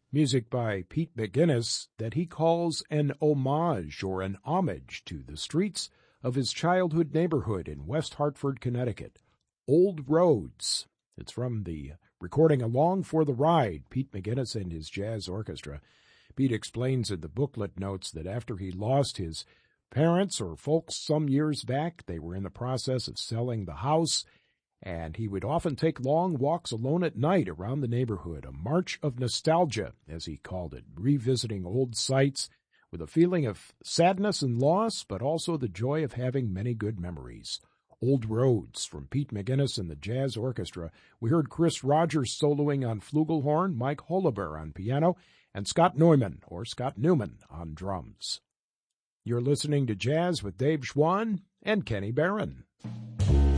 Music by Pete McGinnis that he calls an homage or an homage to the streets of his childhood neighborhood in West Hartford, Connecticut. Old Roads. It's from the recording Along for the Ride, Pete McGinnis and his jazz orchestra. Pete explains in the booklet notes that after he lost his parents or folks some years back, they were in the process of selling the house, and he would often take long walks alone at night around the neighborhood, a march of nostalgia, as he called it, revisiting old sights with a feeling of sadness and loss, but also the joy of having many good memories. Old Roads from Pete McGinnis and the Jazz Orchestra. We heard Chris Rogers soloing on flugelhorn, Mike Holober on piano, and Scott Neumann, or Scott Newman, on drums. You're listening to Jazz with Dave Schwann and Kenny Barron.